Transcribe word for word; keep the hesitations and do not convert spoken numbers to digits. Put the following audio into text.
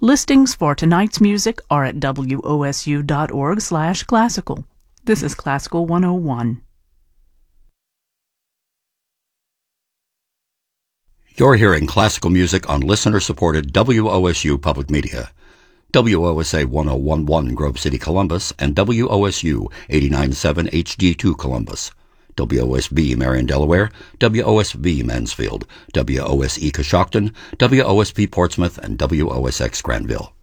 Listings for tonight's music are at W O S U dot org slash classical. This is Classical one oh one. You're hearing classical music on listener-supported W O S U Public Media. W O S A ten eleven Grove City, Columbus, and W O S U eighty-nine point seven H D two Columbus. W O S B Marion, Delaware, W O S V Mansfield, W O S E Coshocton, W O S P Portsmouth, and W O S X Granville.